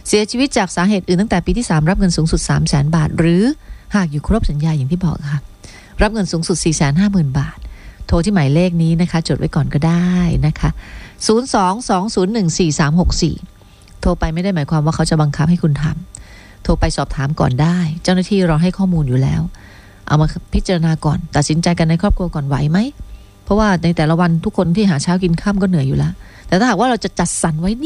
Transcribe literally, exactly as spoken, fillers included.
เสียชีวิตจากสาเหตุอื่นตั้งแต่ปีที่สามรับเงินสูงสุด สามแสน บาทหรือหากอยู่ครบสัญญาอย่างที่บอกค่ะรับเงินสูงสุด สี่แสนห้าหมื่น บาทโทรที่หมายเลขนี้นะคะจดไว้ก่อนก็ได้นะคะศูนย์ สอง สอง ศูนย์ หนึ่ง สี่ สาม หก สี่โทรไปไม่ได้หมายความว่าเขาจะบังคับให้คุณทำโทรไปสอบถามก่อนได้เจ้าหน้าที่รอให้ข้อมูลอยู่แล้วเอามาพิจารณาก่อนตัดสินใจกันในครอบครัวก่อนไหวไหมเพราะว่าในแต่ละวันทุกคนที่หาเช้ากินค่ำก็เหนื่อยอยู่แล้วแต่ถ้าหากว่าเราจะจัดสรรไว้